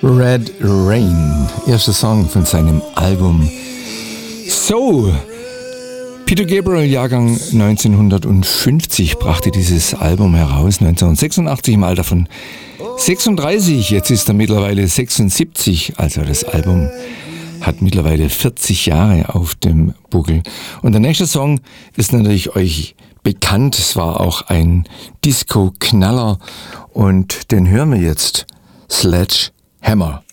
Red Rain, erster Song von seinem Album So. Peter Gabriel, Jahrgang 1950, brachte dieses Album heraus, 1986 im Alter von 36. Jetzt ist er mittlerweile 76, also das Album hat mittlerweile 40 Jahre auf dem Buckel. Und der nächste Song ist natürlich euch bekannt, es war auch ein Disco-Knaller und den hören wir jetzt, Sledgehammer.